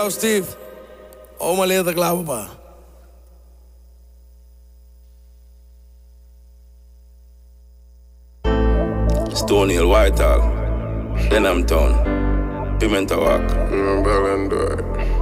jou, Steve. Oma leert er klaar, papa. Stony Hill, Whitehall, Denham Town, Pimento Walk. Bellendor.